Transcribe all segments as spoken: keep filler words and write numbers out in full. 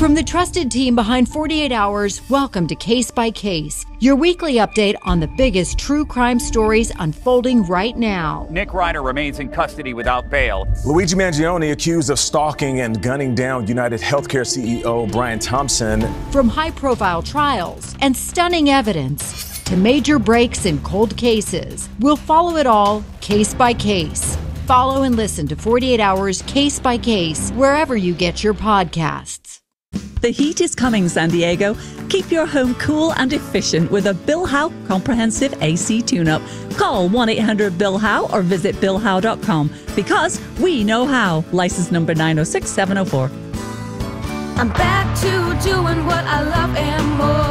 From the trusted team behind forty-eight hours, welcome to Case by Case, your weekly update on the biggest true crime stories unfolding right now. Nick Ryder remains in custody without bail. Luigi Mangione accused of stalking and gunning down United Healthcare C E O Brian Thompson. From high-profile trials and stunning evidence to major breaks in cold cases, we'll follow it all case by case. Follow and listen to forty-eight hours Case by Case wherever you get your podcasts. The heat is coming, San Diego. Keep your home cool and efficient with a Bill Howe Comprehensive A C Tune-Up. Call one eight hundred Bill Howe or visit bill howe dot com because we know how. License number nine oh six seven oh four. I'm back to doing what I love and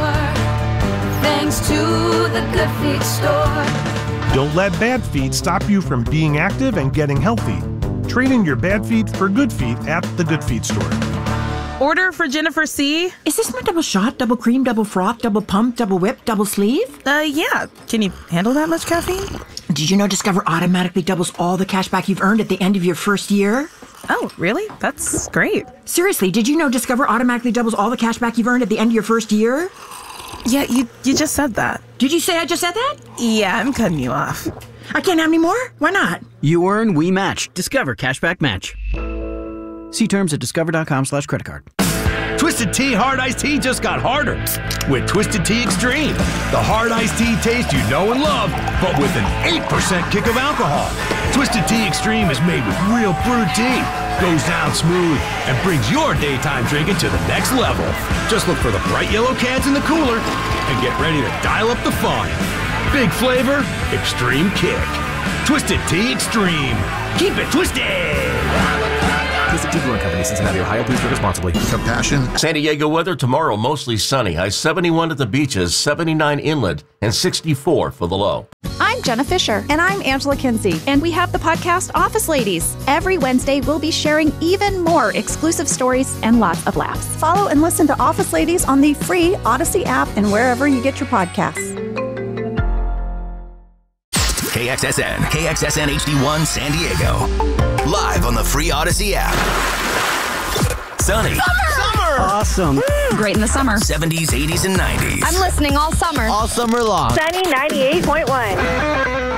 more, thanks to the Good Feet store. Don't let bad feet stop you from being active and getting healthy. Trade in your bad feet for good feet at the Good Feet store. Order for Jennifer C. Is this my double shot, double cream, double froth, double pump, double whip, double sleeve? Uh, yeah. Can you handle that much caffeine? Did you know Discover automatically doubles all the cash back you've earned at the end of your first year? Oh, really? That's great. Seriously, did you know Discover automatically doubles all the cash back you've earned at the end of your first year? Yeah, you you just said that. Did you say I just said that? Yeah, I'm cutting you off. I can't have any more? Why not? You earn, we match. Discover Cashback Match. See terms at discover.com slash credit card. Twisted Tea Hard Iced Tea just got harder with Twisted Tea Extreme. The hard iced tea taste you know and love, but with an eight percent kick of alcohol. Twisted Tea Extreme is made with real brewed tea, goes down smooth, and brings your daytime drinking to the next level. Just look for the bright yellow cans in the cooler and get ready to dial up the fun. Big flavor, extreme kick. Twisted Tea Extreme. Keep it twisted! Twisted Tea Brewing Company, Cincinnati, Ohio. Please drink responsibly. Compassion. San Diego weather tomorrow, mostly sunny. High seventy-one at the beaches, seventy-nine inland, and sixty-four for the low. I'm Jenna Fisher. And I'm Angela Kinsey. And we have the podcast Office Ladies. Every Wednesday, we'll be sharing even more exclusive stories and lots of laughs. Follow and listen to Office Ladies on the free Odyssey app and wherever you get your podcasts. K X S N, K X S N H D one San Diego. Live on the free Odyssey app. Sunny. Summer! Awesome. Woo! Great in the summer. seventies, eighties, and nineties. I'm listening all summer. All summer long. Sunny ninety-eight point one.